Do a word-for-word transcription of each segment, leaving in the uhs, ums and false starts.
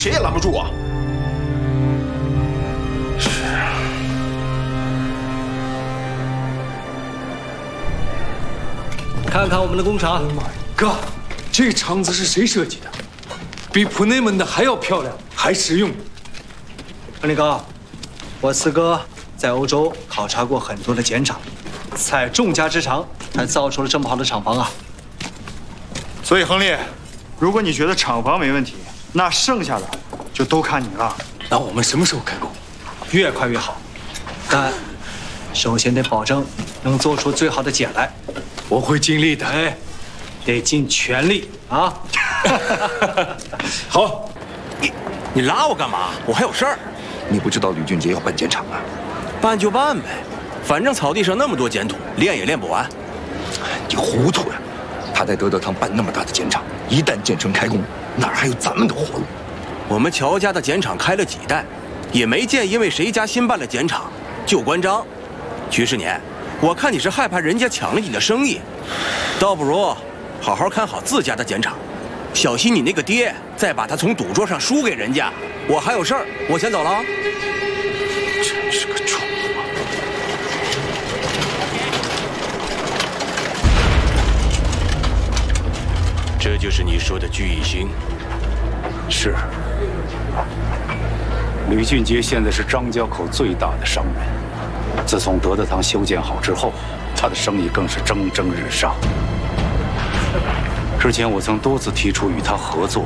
谁也拦不住啊！ 是啊。 看看我们的工厂 ，Oh my God， 这厂子是谁设计的？比普内蒙的还要漂亮，还实用。 陈立刚，我四哥在欧洲考察过很多的碱厂，在众家之长才造出了这么好的厂房啊。 所以，亨利，如果你觉得厂房没问题，那剩下的就都看你了。 那我们什么时候开工？ 越快越好，但首先得保证能做出最好的碱来。 我会尽力的。 哎，得尽全力啊！ 好， 你你拉我干嘛？我还有事儿。 你不知道吕俊杰要办碱厂啊？ 办就办呗，反正草地上那么多碱土，练也练不完。 你糊涂呀！他在德德堂办那么大的碱厂，一旦建成开工，哪还有咱们的活路？ 我们乔家的碱厂开了几代，也没见因为谁家新办了碱厂就关张。徐世年，我看你是害怕人家抢了你的生意，倒不如好好看好自家的碱厂，小心你那个爹再把他从赌桌上输给人家。我还有事儿，我先走了啊。 真是个蠢货！ 这就是你说的聚义兴？ 是。吕俊杰现在是张家口最大的商人，自从德德堂修建好之后，他的生意更是蒸蒸日上。之前我曾多次提出与他合作，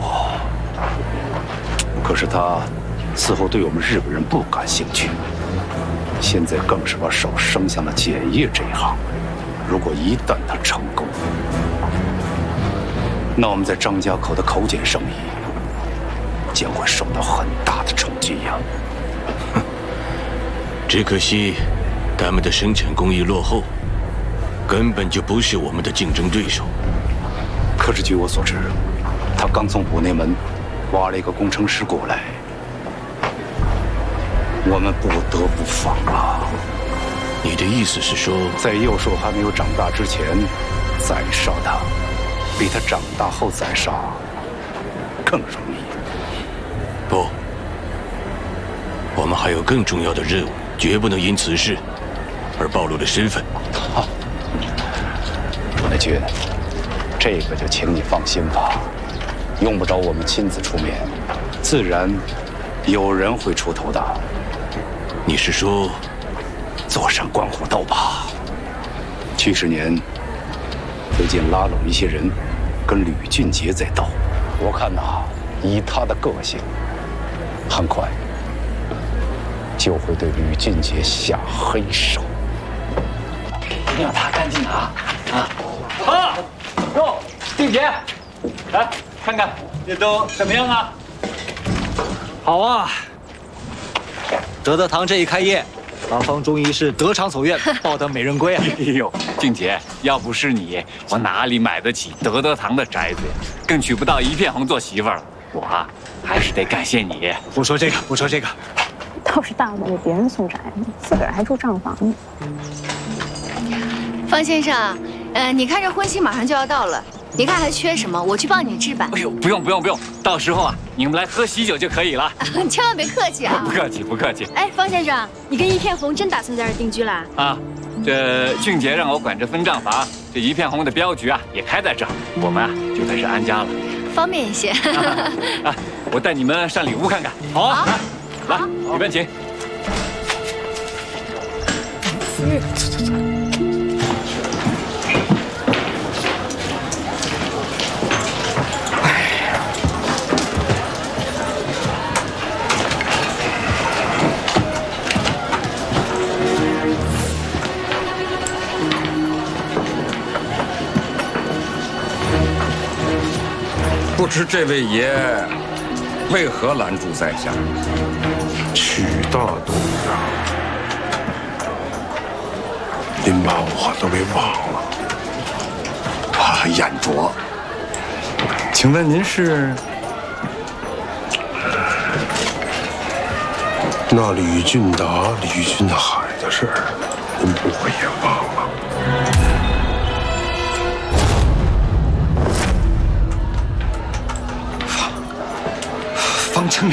可是他似乎对我们日本人不感兴趣。现在更是把手伸向了碱业这一行。如果一旦他成功，那我们在张家口的口碱生意将会受到很大的冲击呀！ 哼，只可惜他们的生产工艺落后，根本就不是我们的竞争对手。 可是据我所知，他刚从普内门挖了一个工程师过来，我们不得不放啊！ 你的意思是说， 在幼兽还没有长大之前宰杀他，比他长大后宰杀更容易？ 不，我们还有更重要的任务，绝不能因此事而暴露了身份。 好，朱内军，这个就请你放心吧，用不着我们亲自出面，自然有人会出头的。 你是说， 坐上观虎斗吧？去十年，最近拉拢一些人，跟吕俊杰在斗。我看呐，以他的个性，很快就会对吕俊杰下黑手。一定要他干净啊！啊！ 啊！哟，俊杰，来看看这都怎么样啊？ 好啊！德德堂这一开业，八方终于是得偿所愿，抱得美人归啊！ 哎呦，俊杰，要不是你，我哪里买得起德德堂的宅子呀？更娶不到一片红做媳妇儿了。我啊，还是得感谢你。 不说这个，不说这个， 倒是大方给别人送宅呢，自个儿还住账房呢。 方先生，呃，你看这婚期马上就要到了，你看还缺什么，我去帮你置办。 哎呦，不用不用不用，到时候啊，你们来喝喜酒就可以了。 你千万别客气啊！ 不客气不客气。 哎，方先生，你跟一片红真打算在这儿定居啦？ 啊，这俊杰让我管着分账房，这一片红的镖局啊也开在这儿，我们啊就在这安家了， 方便一些。 啊，啊我带你们上里屋看看。好啊，来，来，里边请。 走走走。 不知这位爷为何拦住在下？ 曲大东啊，您把我都给忘了。 他眼拙，请问您是？ 那吕俊达、吕俊海的事儿，您不会也忘了？ 方成